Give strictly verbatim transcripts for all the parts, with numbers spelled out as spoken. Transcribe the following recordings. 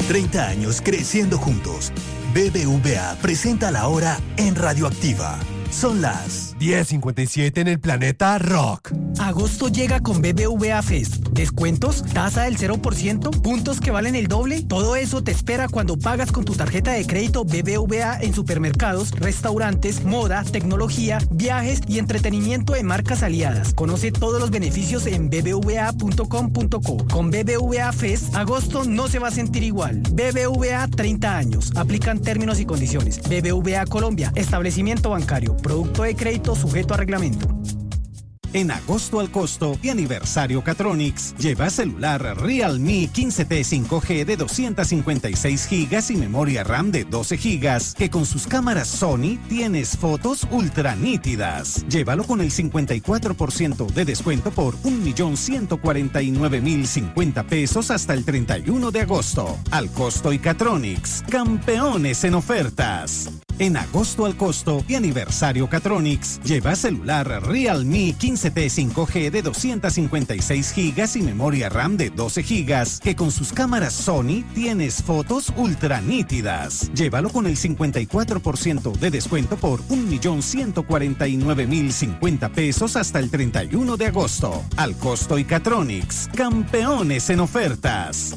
treinta años creciendo juntos. B B V A presenta la hora en Radioactiva. Son las diez cincuenta y siete en el Planeta Rock. Agosto llega con B B V A Fest. Descuentos, tasa del cero por ciento, puntos que valen el doble. Todo eso te espera cuando pagas con tu tarjeta de crédito B B V A en supermercados, restaurantes, moda, tecnología, viajes y entretenimiento de marcas aliadas. Conoce todos los beneficios en b b v a punto com punto co. Con B B V A Fest, agosto no se va a sentir igual. B B V A treinta años. Aplican términos y condiciones. B B V A Colombia. Establecimiento bancario. Producto de crédito sujeto a reglamento. En agosto al costo y aniversario Catronics, lleva celular Realme quince T cinco G de doscientos cincuenta y seis gigas y memoria RAM de doce gigas, que con sus cámaras Sony tienes fotos ultra nítidas. Llévalo con el cincuenta y cuatro por ciento de descuento por un millón ciento cuarenta y nueve mil cincuenta pesos hasta el treinta y uno de agosto. Al costo y Catronics, campeones en ofertas. En agosto al costo y aniversario Catronics, lleva celular Realme quince T cinco G de doscientos cincuenta y seis gigas y memoria RAM de doce gigas, que con sus cámaras Sony tienes fotos ultra nítidas. Llévalo con el cincuenta y cuatro por ciento de descuento por un millón ciento cuarenta y nueve mil cincuenta pesos hasta el treinta y uno de agosto. Al costo y Catronics, campeones en ofertas.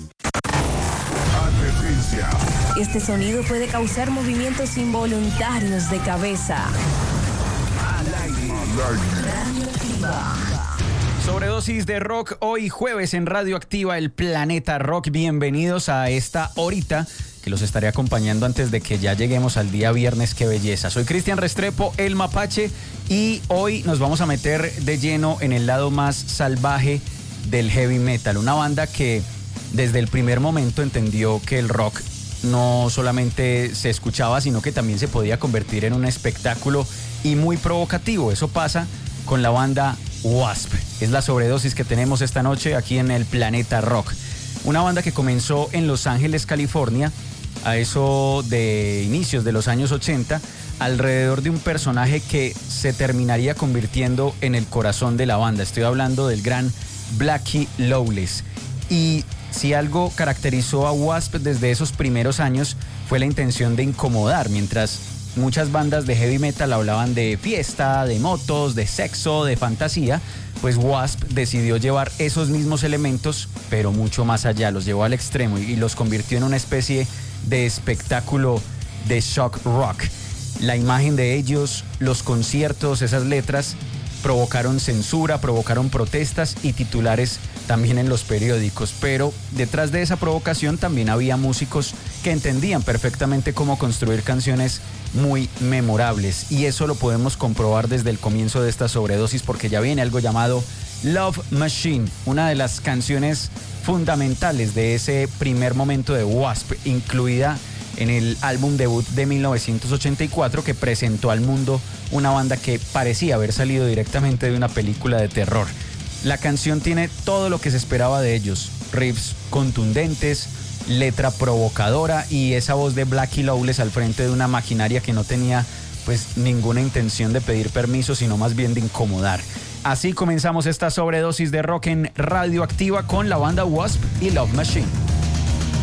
Advertencia. Este sonido puede causar movimientos involuntarios de cabeza. Al aire. Radioactiva. Sobredosis de rock hoy jueves en Radioactiva, el Planeta Rock. Bienvenidos a esta horita que los estaré acompañando antes de que ya lleguemos al día viernes. ¡Qué belleza! Soy Cristian Restrepo, el Mapache, y hoy nos vamos a meter de lleno en el lado más salvaje del heavy metal. Una banda que desde el primer momento entendió que el rock no solamente se escuchaba, sino que también se podía convertir en un espectáculo y muy provocativo. Eso pasa con la banda Wasp. Es la sobredosis que tenemos esta noche aquí en el Planeta Rock. Una banda que comenzó en Los Ángeles, California, a eso de inicios de los años ochenta, alrededor de un personaje que se terminaría convirtiendo en el corazón de la banda. Estoy hablando del gran Blackie Lawless. Y si algo caracterizó a Wasp desde esos primeros años fue la intención de incomodar. Mientras muchas bandas de heavy metal hablaban de fiesta, de motos, de sexo, de fantasía, pues Wasp decidió llevar esos mismos elementos, pero mucho más allá. Los llevó al extremo y los convirtió en una especie de espectáculo de shock rock. La imagen de ellos, los conciertos, esas letras provocaron censura, provocaron protestas y titulares también en los periódicos, pero detrás de esa provocación también había músicos que entendían perfectamente cómo construir canciones muy memorables, y eso lo podemos comprobar desde el comienzo de esta sobredosis, porque ya viene algo llamado Love Machine, una de las canciones fundamentales de ese primer momento de Wasp, incluida en el álbum debut de mil novecientos ochenta y cuatro, que presentó al mundo una banda que parecía haber salido directamente de una película de terror. La canción tiene todo lo que se esperaba de ellos: riffs contundentes, letra provocadora y esa voz de Blackie Lawless al frente de una maquinaria que no tenía pues ninguna intención de pedir permiso, sino más bien de incomodar. Así comenzamos esta sobredosis de rock en Radioactiva con la banda Wasp y Love Machine.